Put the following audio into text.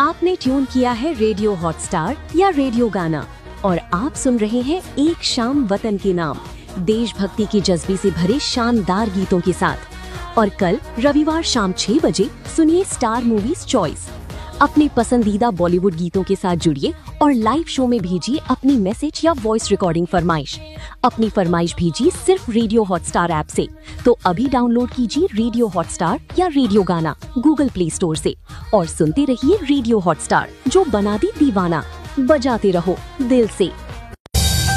आपने ट्यून किया है रेडियो हॉटस्टार या रेडियो गाना और आप सुन रहे हैं एक शाम वतन के नाम, देशभक्ति के जज्बे से भरे शानदार गीतों के साथ। और कल रविवार शाम 6 बजे सुनिए स्टार मूवीज चॉइस। अपने पसंदीदा बॉलीवुड गीतों के साथ जुड़िए और लाइव शो में भेजिए अपनी मैसेज या वॉइस रिकॉर्डिंग फरमाइश। अपनी फरमाइश भेजिए सिर्फ रेडियो हॉटस्टार ऐप से। तो अभी डाउनलोड कीजिए रेडियो हॉटस्टार या रेडियो गाना गूगल प्ले स्टोर से और सुनते रहिए रेडियो हॉटस्टार, जो बना दी दीवाना। बजाते रहो दिल से।